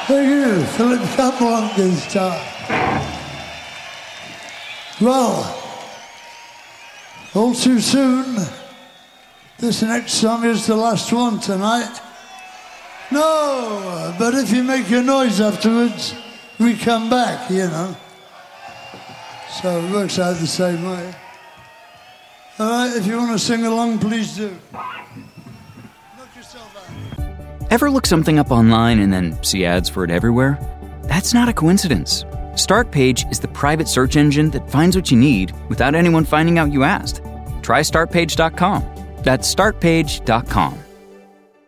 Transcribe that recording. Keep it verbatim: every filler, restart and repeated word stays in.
Thank you, Philip Caplan this time. Well, all too soon, this next song is the last one tonight. No, but if you make a noise afterwards, we come back, you know. So it works out the same way. All right, if you want to sing along, please do. Knock yourself out. Ever look something up online and then see ads for it everywhere? That's not a coincidence. Startpage is the private search engine that finds what you need without anyone finding out you asked. Try start page dot com. That's start page dot com.